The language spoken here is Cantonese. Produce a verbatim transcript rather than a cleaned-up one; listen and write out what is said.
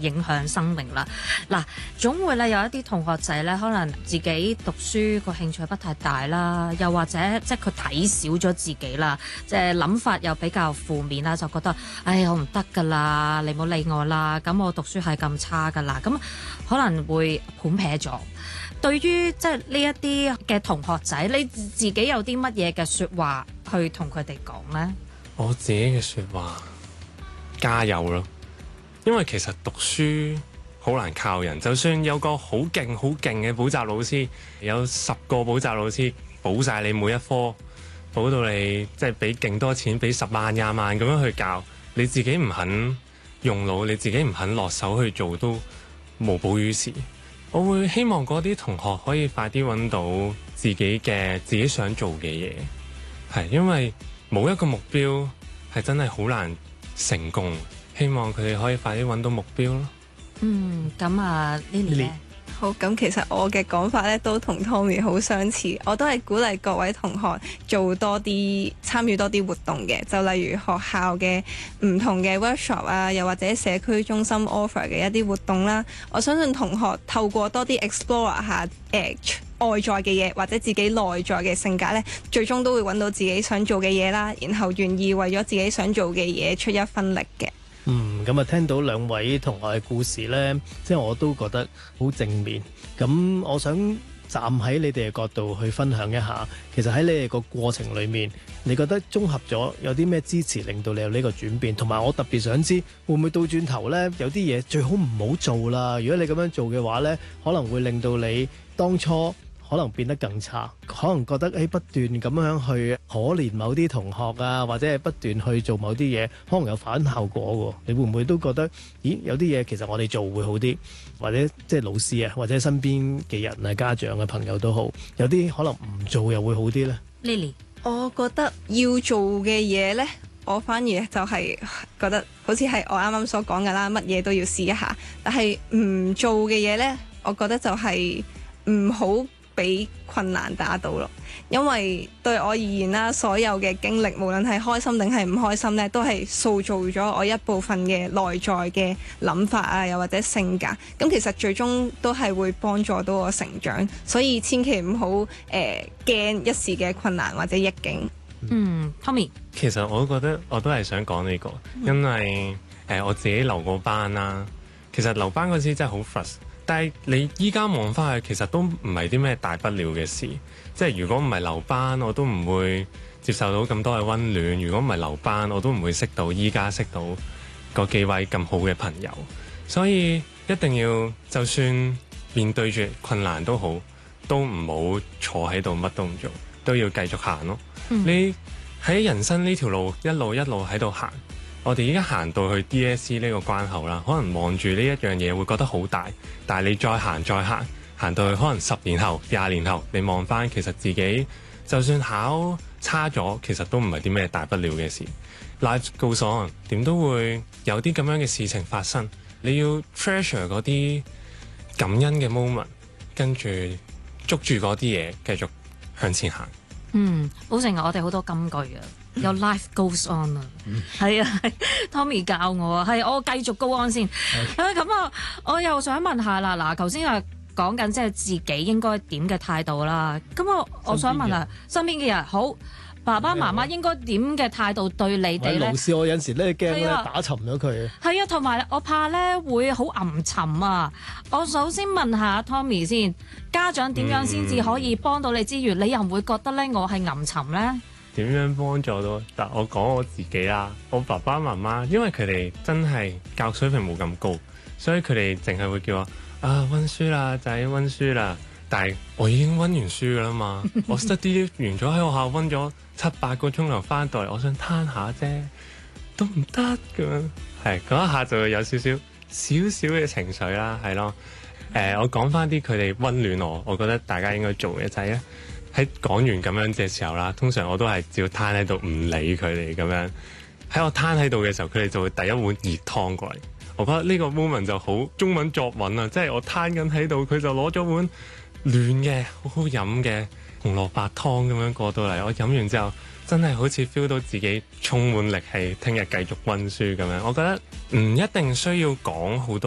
影響生命啦。嗱，總會咧有一啲同學仔咧，可能自己讀書個興趣不太大啦，又或者即係佢睇少咗自己啦，即係諗法又比較負面啦，就覺得唉我唔得㗎啦，你唔好理我啦，咁我讀書係咁差㗎啦，咁可能會盤撇咗。對於即係呢一啲嘅同學仔，你自己有啲乜嘢嘅説話去同佢哋講呢？ 我自己嘅説話，加油咯！因為其實讀書好難靠人，就算有個好勁好勁嘅補習老師，有十個補習老師補晒你每一科，補到你即係俾勁多錢，俾十萬廿萬咁樣去教，你自己唔肯用腦，你自己唔肯落手去做，都無補於事。我會希望嗰啲同學可以快啲揾到自己嘅自己想做嘅嘢，係因為冇一個目標係真係好難成功。希望佢哋可以快啲揾到目標咯。 嗯，咁啊 Lily 咧， 好，咁其實我嘅講法咧都同 Tommy 好相似，我都係鼓勵各位同學做多啲參與多啲活動嘅，就例如學校嘅唔同嘅 workshop 啊，又或者社區中心 offer 嘅一啲活動啦。我相信同學透過多啲 explore 下誒、呃、外在嘅嘢，或者自己內在嘅性格咧，最終都會揾到自己想做嘅嘢啦，然後願意為咗自己想做嘅嘢出一分力嘅。 嗯，咁啊聽到兩位同學嘅故事呢，即係我都覺得好正面。咁我想站喺你哋嘅角度去分享一下，其實喺你哋個過程裡面，你覺得綜合咗有啲咩支持令到你有呢個轉變？同埋我特別想知，會唔會倒轉頭呢？有啲嘢最好唔好做啦。如果你咁樣做嘅話呢，可能會令到你當初可能變得更差，可能覺得誒不斷咁樣去可憐某啲同學啊，或者係不斷去做某啲嘢，可能有反效果喎。你會唔會都覺得，咦有啲嘢其實我哋做會好啲，或者即係老師啊，或者身邊嘅人啊、家長啊、朋友都好，有啲可能唔做又會好啲呢？ Lily， 我覺得要做嘅嘢呢，我反而就係覺得好似係我啱啱所講嘅啦，乜嘢都要試一下。但係唔做嘅嘢呢，我覺得就係唔好俾困難打到咯，因為對我而言啦，所有嘅經歷，無論係開心定係唔開心呢，都係塑造咗我一部分嘅內在嘅諗法啊，又或者性格。咁其實最終都係會幫助到我成長，所以千祈唔好誒驚一時嘅困難或者逆境。 嗯 Tommy， 其實我都覺得我都係想講呢個，因為誒、呃、我自己留過班啦，其實留班嗰時真係好 frust。但係你依家望翻去，其實都唔係啲咩大不了嘅事。即係如果唔係留班，我都唔會接受到咁多嘅溫暖。如果唔係留班，我都唔會識到依家識到嗰幾位咁好嘅朋友。所以一定要，就算面對住困難都好，都唔好坐喺度乜都唔做，都要繼續行咯。嗯、你喺人生呢條路一路一路喺度行。我哋而家行到去 D S E 呢個關口啦，可能望住呢一樣嘢會覺得好大，但係你再行再行，行到去可能十年後、廿年後，你望翻其實自己就算考差咗，其實都唔係啲咩大不了嘅事。Life goes on，點都會有啲咁樣嘅事情發生，你要 treasure 嗰啲感恩嘅 moment， 跟住捉住嗰啲嘢繼續向前行。 嗯，好成日我哋好多金句啊。有 life goes on 啊，係啊，Tommy 教我啊，係我繼續 go on 先。咁啊，我又想問下啦，嗱，頭先啊講緊即係自己應該點嘅態度啦。咁我我想問下身邊嘅人，好爸爸媽媽應該點嘅態度對你哋咧？ 老師，我有陣時咧驚咧打沉咗佢。 係啊，同埋我怕咧會好吟沉啊。我首先問下 Tommy 先，家長點樣先至可以幫到你之餘，你又唔會覺得咧我係吟沉咧？ 點樣幫助到？但我講我自己啦，我爸爸媽媽，因為佢哋真係教育水平冇咁高，所以佢哋淨係會叫我啊溫書啦，仔溫書啦。但係我已經溫完書噶啦嘛，我 study 完咗喺學校溫咗七八個鐘頭翻到嚟，我想攤下啫，都唔得咁樣。係嗰一下就會有少少少少嘅情緒啦，係咯。誒、呃，我講翻啲佢哋溫暖我，我覺得大家應該做嘅就係咧。喺講完咁樣嘅時候啦，通常我都係照攤喺度唔理佢哋咁樣。喺我攤喺度嘅時候，佢哋就會第一碗熱湯過嚟。我覺得呢個 moment 就好中文作文啊，即係我攤緊喺度，佢就攞咗碗暖嘅好好飲嘅紅蘿蔔湯咁樣過到嚟。我飲完之後，真係好似 feel 到自己充滿力氣，聽日繼續溫書咁樣。我覺得唔一定需要講好多。